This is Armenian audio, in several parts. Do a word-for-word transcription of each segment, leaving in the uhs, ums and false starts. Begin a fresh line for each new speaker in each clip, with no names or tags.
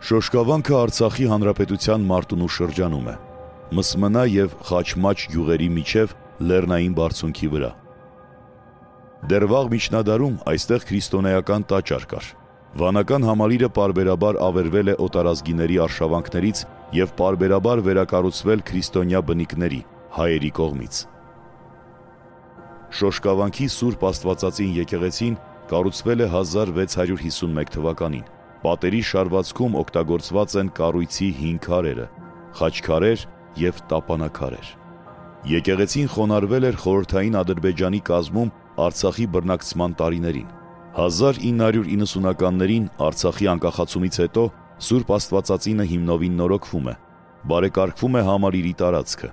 Շոշկավանքը Արցախի հանրապետության Մարտունու շրջանում է, Մսմնա և Խաչմաչ գյուղերի միջև լեռնային բարձունքի վրա։ Դեռ վաղ միջնադարում այստեղ քրիստոնեական տաճար կար։ Վանական համալիրը պարբերաբար ավերվել է օտարազգիների արշավանքներից և պարբերաբար վերակառուցվել քրիստոնյա բնիկների՝ հայերի կողմից։ Շոշկավանքի Սուրբ Աստվածածին եկեղեցին կառուցվել է հազար վեց հարյուր հիսունմեկ թվականին։ Պատերի շարվածքում օգտագործված են կառույցի հին քարերը, խաչքարեր և տապանաքարեր։ Եկեղեցին խոնարհվել էր խորհրդային Ադրբեջանի կազմում Արցախի բռնակցման տարիներին։ հազար ինը հարյուր իննսունականներին Արցախի անկախացումից հետո Սուրբ Աստվածածինը հիմնովին նորոգվում է, բարեկարգվում է համալիրի տարածքը։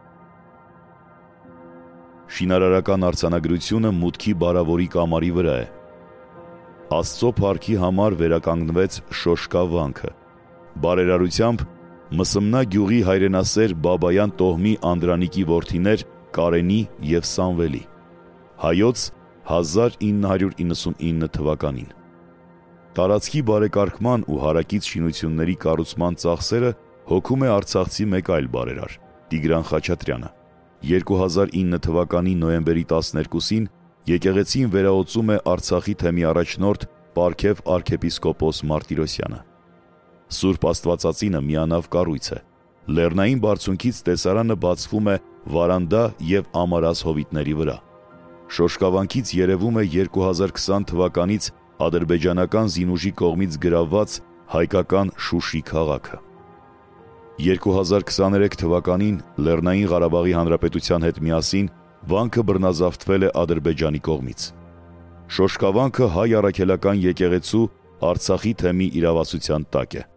Շինարարական արձանագրությունը մուտքի բարավորի կամարի վրա է։ Աստծո փառքի համար վերականգնվեց Շոշկավանքը։ Բարերարությամբ Մսմնա գյուղի հայրենասեր Բաբայան տոհմի Անդրանիկի որդիներ Կարենի և Սամվելի։ Հայոց հազար ինը հարյուր իննսունինը թվականին։ Տարածքի բարեկարգման ու հարակից շինությունների կառուցման ծախսերը հոգում է արցախցի մեկ այլ բարերար՝ Տիգրան Խաչատրյանը։ երկու հազար ինը թվականի նոյեմբերի տասներկուսին եկեղեցին վերահոսում է Արցախի թեմի առաջնորդ Պարքև արքեպիսկոպոս Մարտիրոսյանը։ Սուրբ Աստվածածինը միանավ կառույց է։ Լեռնային բարձունքից տեսարանը բացվում է վարանդա և ամարազ հովիտների վրա։ Շոշկավանքից երևում է երկու հազար քսան թվականից ադրբեջանական զինուժի կողմից գրավված հայկական Շուշի քաղաքը։ երկու հազար քսաներեք թվականին Լեռնային Ղարաբաղի Հանրապետության հետ միասին վանքը բռնազավթվել է Ադրբեջանի կողմից։ Շոշկավանքը հայ առաքելական եկեղեցու Արցախի թեմի իրավասության տակ է։